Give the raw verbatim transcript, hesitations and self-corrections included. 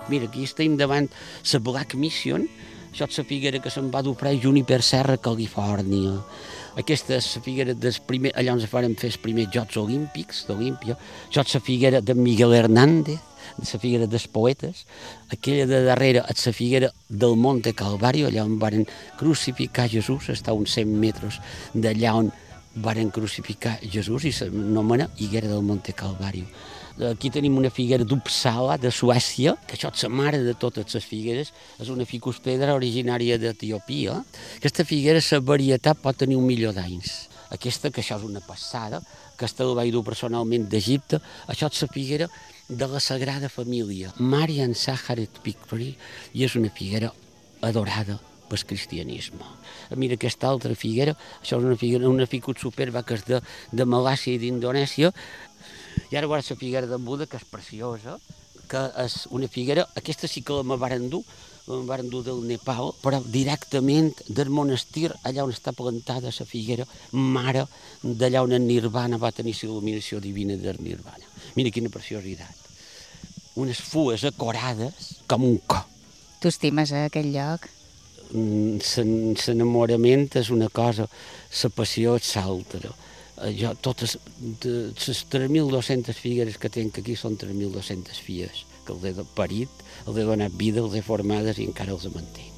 Mira, aquí estem davant la Black Mission, això és la figuera que se'n va dur a Juniper Serra, Califòrnia. Aquesta és la figuera del primer, allà on es van fer els primers Jocs Olímpics d'Olímpia. Això és la figuera de Miguel Hernández, la figuera dels poetes. Aquella de darrere és la figuera del Monte Calvario, allà on van crucificar Jesús, està a uns cent metres d'allà on van crucificar Jesús i s'anomena Higuera del Monte Calvario. Aquí tenim una figuera d'Uppsala, de Suècia, que això és la mare de totes les figueres, és una ficus pedra originària d'Etiòpia. Aquesta figuera, la varietat, pot tenir un milió d'anys. Aquesta, que això és una passada, aquesta la vaig dur personalment d'Egipte, això és la figuera de la Sagrada Família, Marian Saharet Victory, i és una figuera adorada pel cristianisme. Mira aquesta altra figuera, això és una figuera, una ficus superba que és de, de Malàisia i d'Indonèsia, i ara veuràs la figuera d'en Buda, que és preciosa, que és una figuera, aquesta sí que la me varen dur, la me varen dur del Nepal, però directament del monestir, allà on està plantada la figuera, mare d'allà on en Nirvana va tenir la il·luminació divina del Nirvana. Mira quina preciositat. Unes fues acorades com un co. Tu estimes a aquell lloc? L'enamorament és una cosa, la passió és l'altra. Jo, totes les tres mil dos-centes figueres que tenc aquí són tres mil dos-centes filles, que els he parit, els he donat vida, els he formades i encara els mantenc.